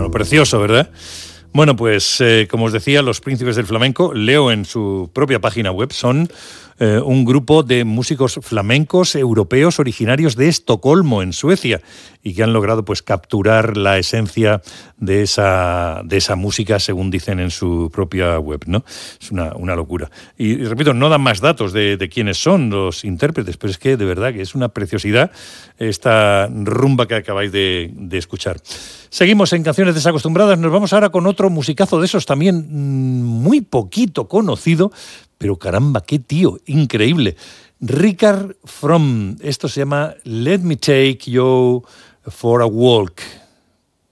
Bueno, precioso, ¿verdad? Bueno, pues como os decía, los Príncipes del Flamenco, leo en su propia página web, son un grupo de músicos flamencos europeos originarios de Estocolmo, en Suecia, y que han logrado pues capturar la esencia de esa música, según dicen en su propia web, ¿no? Es una locura. Y repito, no dan más datos de quiénes son los intérpretes, pero es que de verdad que es una preciosidad esta rumba que acabáis de escuchar. Seguimos en Canciones Desacostumbradas, nos vamos ahora con otro musicazo de esos también muy poquito conocido, pero caramba, qué tío, increíble. Rikard From, esto se llama Let Me Take You for a Walk.